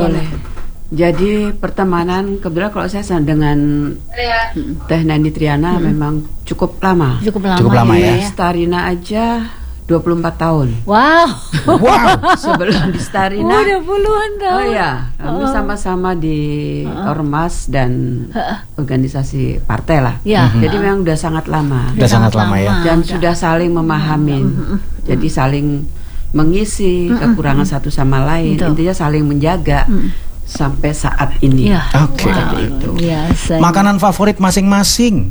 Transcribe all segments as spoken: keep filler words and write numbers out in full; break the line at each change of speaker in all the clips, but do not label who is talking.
boleh. Jadi pertemanan kebetulan kalau saya dengan Teh Nani Triana hmm. memang cukup lama.
Cukup lama,
cukup lama ya.
ya. Starina aja dua puluh empat tahun.
Wow.
Wow. Sebelum di Starina.
Udah puluhan tahun.
Oh ya, kami
oh.
sama-sama di uh. Ormas dan uh. organisasi partai lah.
Ya.
Mm-hmm. Jadi memang udah sangat lama.
Udah sangat lama ya.
Dan udah. sudah saling memahami. Mm-hmm. Jadi saling mengisi mm-hmm. kekurangan satu sama lain. Betul. Intinya saling menjaga. Mm. Sampai saat ini.
Ya.
Oke. Okay.
Wow,
biasa.
Makanan favorit masing-masing.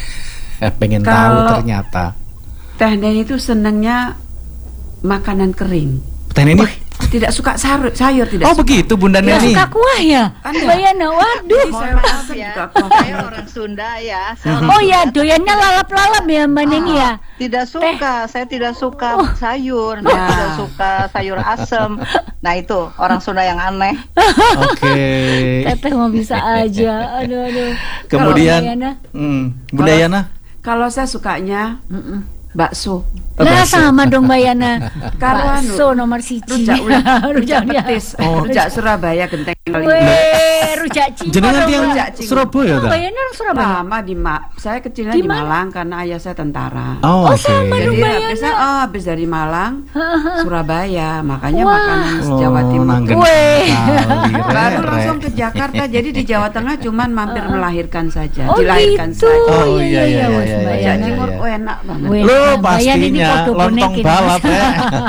Pengen
Kalau
tahu ternyata.
Teh Neni itu senangnya makanan kering.
Teh Neni
oh, tidak suka sayur, sayur tidak.
Oh
suka.
Begitu Bunda Neni.
Tidak suka kuah ya? Bayana, waduh.
Mohon maaf ya, saya orang Sunda ya. Saya
oh ya, doyannya lalap-lalap ya Mbak Neni ya?
Tidak suka, Teh. saya tidak suka oh. sayur, nah. saya tidak suka sayur asem. Nah itu orang Sunda yang aneh.
Oke. Okay.
Teteh mau bisa aja, aduh aduh.
Kemudian, hmm, Bunda Yana?
Kalau saya sukanya mm-mm. bakso.
Lah sama dong Mbak Yana.
Bakso
nomor siji.
Rujak ulat, rujak petis, oh. rujak Surabaya genteng.
Weh, rujak Cimol.
Jenengan yang Surabaya
ta? Mbak Yana orang Surabaya.
Lama di Ma- saya kecilnya di, di Malang karena ayah saya tentara.
Oh,
oh okay. sama dong Mbak Yana.
Jadi oh, habis dari Malang Surabaya, makanya wow. makanan Jawa Timur.
Weh.
Baru langsung ke Jakarta. Jadi di Jawa Tengah cuman mampir melahirkan saja,
oh,
dilahirkan
gitu.
saja.
Oh iya iya iya.
Rujak Timur oh, enak banget.
Lo pastinya lontong balap ya.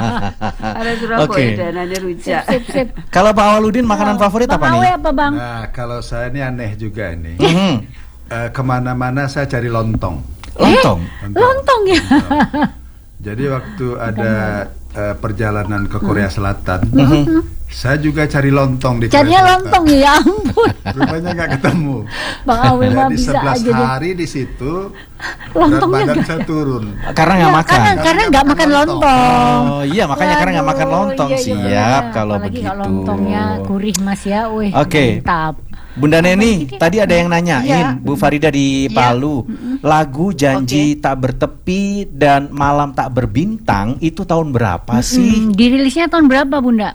Ada Surabaya dan ada rujak.
Sip, sip, sip.
Kalau Pak Awaludin makanan oh, favorit
Bang
apa
Awe
nih?
Apa Bang?
Nah kalau saya ini aneh juga ini.
Mm-hmm.
uh, kemana-mana saya cari lontong.
Lontong?
Eh? Lontong ya.
Lontong. Jadi waktu ada uh, perjalanan ke Korea Selatan, mm-hmm. saya juga cari lontong di Korea
Carinya lontong ya ampun.
Rupanya nggak ketemu.
Bang Awe mah bisa
sebelas
aja deh.
hari di situ
lontongnya
badan
gak
saya turun.
Karena nggak
ya,
makan.
Karena, karena nggak makan lontong.
Oh iya makanya Waduh, karena nggak makan lontong.
Iya, iya,
siap
iya.
kalau
apalagi
begitu.
Kalau lontongnya gurih Mas ya, wih.
Oke. Okay.
Mantap.
Bunda Neni, tadi ada yang nanyain ya. Bu Farida di Palu, ya. Lagu Janji okay. Tak Bertepi dan Malam Tak Berbintang itu tahun berapa mm-hmm. sih?
Dirilisnya tahun berapa Bunda?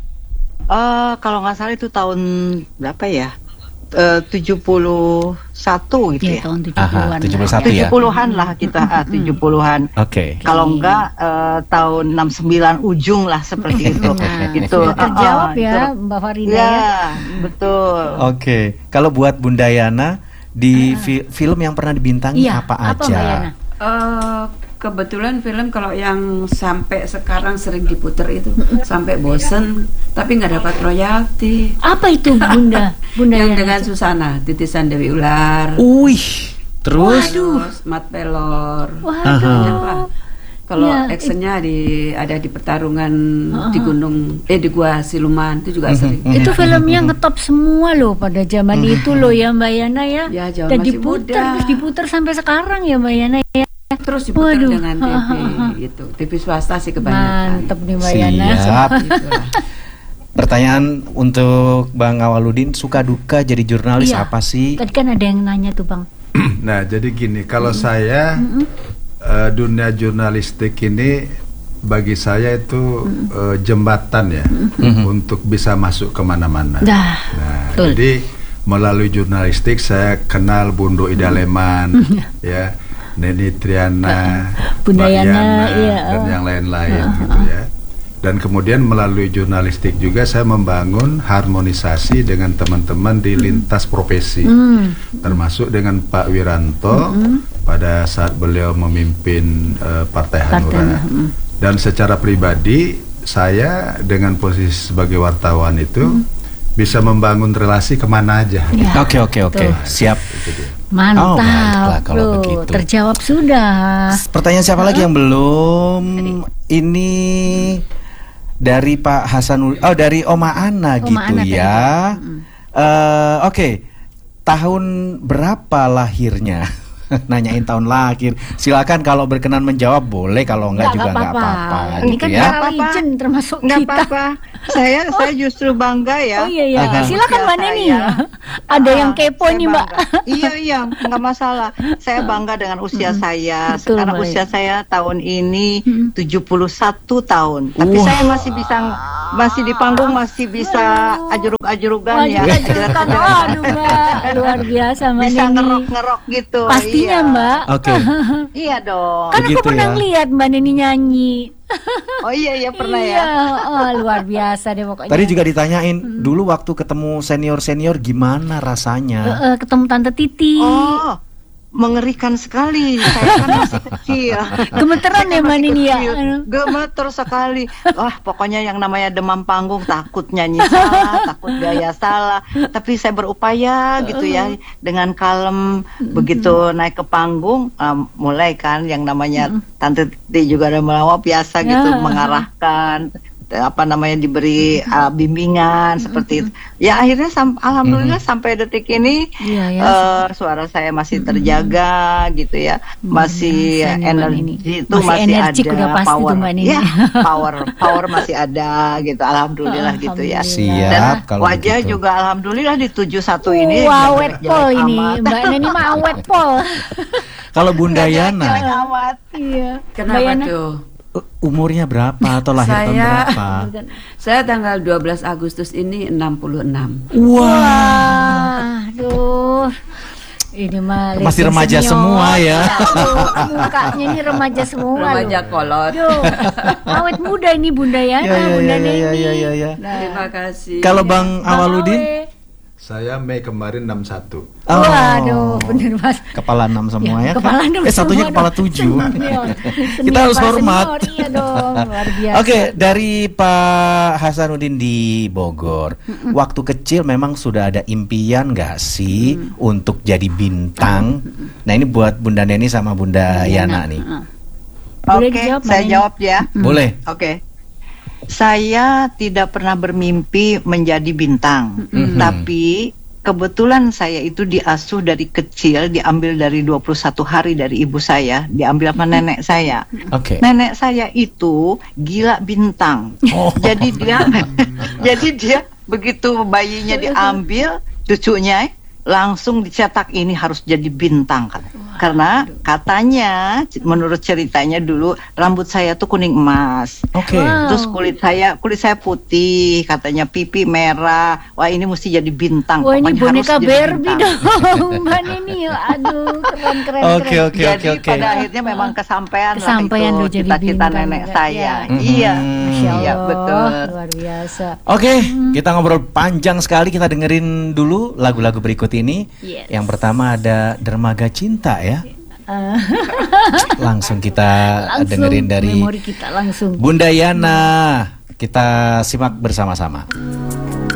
Uh, kalau nggak salah itu tahun berapa ya? Uh, tujuh puluh satu gitu ya.
Ya tahun tujuh puluhan.
Aha, tujuh puluh satu ya.
tujuh puluhan lah kita, ah, tujuh puluhan.
Oke. Okay.
Kalau enggak uh, tahun enam puluh sembilan ujung lah seperti itu.
Nah,
itu
uh, terjawab
uh,
ya
itu,
Mbak Farida
ya.
ya.
Betul.
Oke. Okay. Kalau buat Bunda Yana di uh. fi- film yang pernah dibintangi
iya,
apa,
apa
aja?
Uh, kebetulan film kalau yang sampai sekarang sering diputer itu sampai bosen tapi nggak dapat royalti.
Apa itu Bunda? Bunda
yang
Yana.
dengan Susana, Titisan Dewi Ular.
Wih, terus?
Terus Mat Pelor.
Waduh.
Kalau
ya,
actionnya di ada di pertarungan
uh-huh.
di gunung eh di Gua Siluman itu juga sering.
Uh-huh. Itu filmnya ngetop semua loh pada zaman uh-huh. itu loh ya Mbak Yana ya.
Ya zaman
dan
masih
diputer
muda.
terus diputer sampai sekarang ya Mbak Yana ya.
Terus diputer
Waduh.
dengan T V uh-huh. gitu. T V swasta sih kebanyakan.
Mantep nih Mbak Yana.
Siap. Pertanyaan untuk Bang Awaludin, suka duka jadi jurnalis iya. apa sih?
Tadi kan ada yang nanya tuh Bang.
Nah jadi gini, kalau mm-hmm. saya
mm-hmm.
Uh, dunia jurnalistik ini bagi saya itu mm-hmm. uh, jembatan ya mm-hmm. untuk bisa masuk kemana-mana.
Dah,
nah, jadi melalui jurnalistik saya kenal Bundo Idaleman, ya, Neni Triana,
Bunda Yana, iya,
dan yang lain-lain uh, gitu ya. Dan kemudian melalui jurnalistik juga saya membangun harmonisasi dengan teman-teman di lintas profesi, mm. termasuk dengan Pak Wiranto mm-hmm. pada saat beliau memimpin uh, Partai Hanura. Mm. Dan secara pribadi saya dengan posisi sebagai wartawan itu mm. bisa membangun relasi kemana aja.
Oke oke oke, siap.
Mantap,
oh, kalau begitu.
Terjawab sudah.
Pertanyaan siapa huh? lagi yang belum? Ini dari Pak Hasanul, oh dari Oma Ana Oma gitu Ana ya. Mm. Uh, Oke, okay. Tahun berapa lahirnya? Nanyain tahun lahir. Silakan kalau berkenan menjawab boleh, kalau enggak juga enggak apa-apa.
Ini
gitu
kan
ya.
Legend termasuk
nggak
kita.
apa-apa. Saya oh. saya justru bangga ya.
Oh iya iya.
Uh-huh.
Silakan Mbak Neni ya. Ada yang kepo nih Mbak.
Iya iya, nggak masalah. Saya bangga dengan usia hmm. saya.
Betul,
sekarang
baik.
usia saya tahun ini
hmm.
tujuh puluh satu tahun. Tapi
wow.
saya masih bisa masih di panggung masih bisa ajurug-ajurugan ya.
Ajurug-ajurugan, aduh Mbak, luar biasa Mbak
Bisa
Neni.
ngerok-ngerok gitu.
Pastinya
iya.
Mbak.
Oke.
Iya dong.
Kan
Begitu
aku pernah
ya.
lihat Mbak Neni nyanyi.
Oh iya iya pernah
Iya,
ya.
oh, luar biasa deh pokoknya.
Tadi juga ditanyain dulu waktu ketemu senior-senior gimana rasanya?
Eh, eh, ketemu Tante Titi.
Oh, mengerikan sekali. Saya kan masih kecil.
Gemeteran ya Mbak Neni ya.
Gemeter sekali. Wah, pokoknya yang namanya demam panggung, takut nyanyi salah, takut gaya salah. Tapi saya berupaya gitu ya dengan kalem. Begitu naik ke panggung, um, mulai kan yang namanya Tante Titi juga ada melawak biasa gitu
Ya.
mengarahkan. Apa namanya diberi uh, bimbingan seperti itu. Ya akhirnya sam- alhamdulillah sampai detik ini
Iya, ya.
uh, suara saya masih terjaga gitu ya. Masih
biasa nih, Mbak
energi
Neni.
itu
Masih
masih,
energik
ada
udah pasti
power.
tuh, Mbak Neni.
Ya, power power masih ada gitu. Alhamdulillah gitu ya.
Siap,
Dan
kalau
wajah
begitu.
juga alhamdulillah di tujuh puluh satu ini
Wah,
nggak
awet
jelek
pol ini.
amat.
Mbak Neni mah awet pol.
Kalau Bunda Yana,
Jelek amat.
Iya. Mbak
Kenapa
Yana?
tuh?
u- umurnya berapa atau lahir tahun
Saya-
berapa?
Saya tanggal dua belas Agustus ini enam puluh enam.
Wah, aduh. Ini mah
Masih
legend
remaja
senior.
semua ya.
Aduh, mukanya ini remaja semua
Remaja
loh.
kolot.
Aduh, awet muda ini Bunda Yana,
Ya, ya,
Bunda
ya,
Neni.
ya, ya, ya, ya.
Nah,
Terima kasih.
Kalau Bang
Bang
Awaludin,
Awe.
Saya Mei kemarin enam puluh satu.
Oh.
Waduh, bener Mas.
kepala enam semua ya,
Kepala
kan?
enam
Eh satunya
semua
kepala
dong.
tujuh.
Senior.
Kita
Senior,
harus
Pak
hormat.
Senior, iya dong, luar biasa.
Oke, dari Pak Hasanuddin di Bogor, waktu kecil memang sudah ada impian nggak sih untuk jadi bintang? Nah ini buat Bunda Neni sama Bunda Yana nih.
Heeh. Boleh
Oke,
dijawab, Mbak
saya
Neni?
jawab ya.
Boleh.
Oke. Saya tidak pernah bermimpi menjadi bintang, tapi kebetulan saya itu diasuh dari kecil, diambil dari dua puluh satu hari dari ibu saya, diambil sama nenek saya.
Oke.
Nenek saya itu gila bintang.
Oh.
Jadi dia jadi dia begitu bayinya diambil, cucunya langsung dicetak ini harus jadi bintang kan. Karena katanya menurut ceritanya dulu rambut saya tuh kuning emas.
Oke.
Wow.
Terus kulit saya kulit saya putih, katanya pipi merah. Wah, ini mesti jadi bintang.
Wah, ini
Pokoknya harus
boneka
jadi
Barbie
bintang.
dong, Mbak Neni. Aduh, keren keren
Oke,
keren.
oke,
Jadi
oke, oke.
pada akhirnya memang kesampaian,
Kesampaian
lah
lo
itu
jadi
cita-cita
bintang
nenek
juga.
saya.
Ya.
Iya.
Masya Allah,
Iya, betul.
luar biasa.
Oke, kita ngobrol panjang sekali. Kita dengerin dulu lagu-lagu berikut ini.
Yes.
Yang pertama ada Dermaga Cinta ya.
Eh,
Langsung kita
langsung
dengerin dari
memori kita langsung.
Bunda Yana. Kita simak bersama-sama.